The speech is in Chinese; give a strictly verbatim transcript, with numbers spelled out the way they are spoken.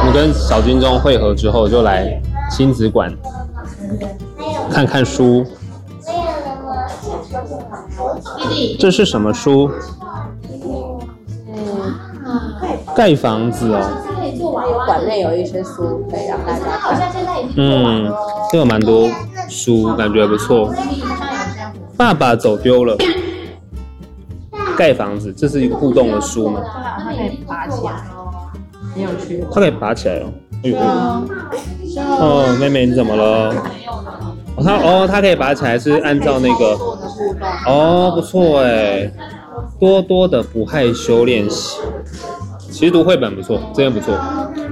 们跟小金钟会合之后，就来亲子馆看看书。这是什么书？盖房子哦。 馆内有一些书可以让大家看。 嗯，这有蛮多书，感觉不错。爸爸走丢了。盖房子，这是一个互动的书吗？ 它可以拔起来，很有趣。 它可以拔起来哦。哎呦，哦，妹妹你怎么了？哦，它哦，它可以拔起来，是按照那个。哦，不错哎，多多的不害羞练习。其实读绘本不错，真的不错。